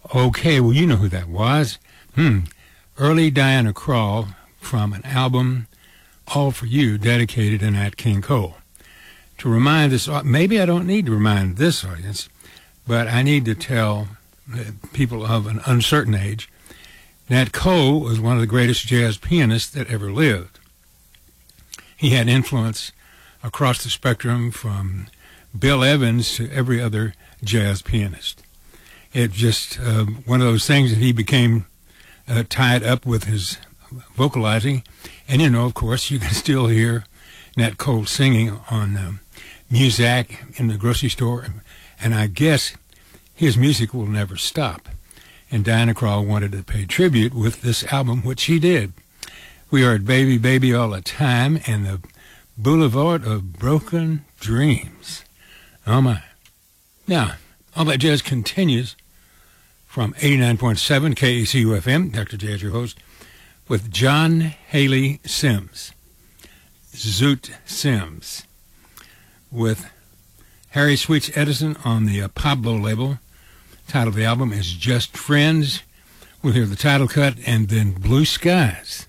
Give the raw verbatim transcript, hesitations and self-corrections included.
Okay, well, you know who that was. Hmm. Early Diana Krall from an album, All For You, dedicated to Nat King Cole. To remind this, maybe I don't need to remind this audience, but I need to tell people of an uncertain age, Nat Cole was one of the greatest jazz pianists that ever lived. He had influence across the spectrum from Bill Evans to every other jazz pianist. It just uh, one of those things that he became uh, tied up with his vocalizing. And, you know, of course, you can still hear Nat Cole singing on um, Muzak in the grocery store. And I guess his music will never stop. And Diana Krall wanted to pay tribute with this album, which she did. We are at Baby Baby All the Time and the Boulevard of Broken Dreams. Oh, my. Now, All That Jazz continues from eighty-nine point seven K A C U F M. Doctor J is your host, with John Haley Sims, Zoot Sims, with Harry Sweets Edison on the uh, Pablo label. Title of the album is Just Friends. We'll hear the title cut and then Blue Skies.